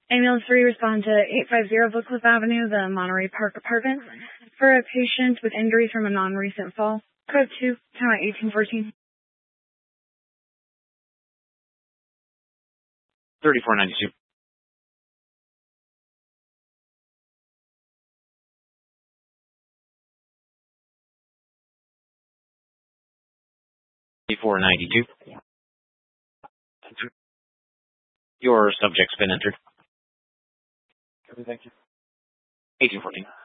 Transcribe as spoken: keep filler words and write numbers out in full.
Ambulance three, respond to eight fifty Brookcliff Avenue, the Monterey Park Apartments, for a patient with injuries from a non-recent fall. Code two, count eighteen fourteen. thirty-four ninety-two. thirty-four ninety-two. Your subject's been entered. Thank you. eighteen fourteen.